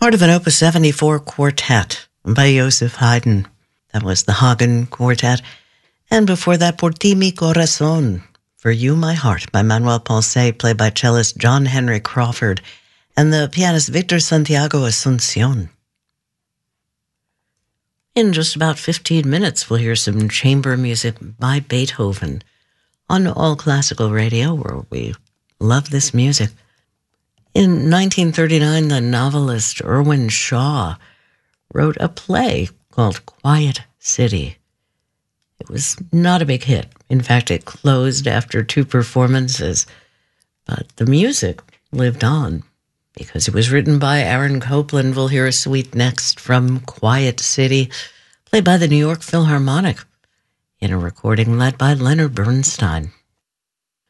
part of an Opus 74 quartet by Joseph Haydn. That was the Hagen Quartet. And before that, Por ti mi corazón, For You My Heart, by Manuel Ponce, played by cellist John Henry Crawford and the pianist Victor Santiago Asuncion. In just about 15 minutes, we'll hear some chamber music by Beethoven on All Classical Radio, where we love this music. In 1939, the novelist Irwin Shaw wrote a play called Quiet City. It was not a big hit. In fact, it closed after 2 performances. But the music lived on because it was written by Aaron Copland. We'll hear a suite next from Quiet City, played by the New York Philharmonic in a recording led by Leonard Bernstein.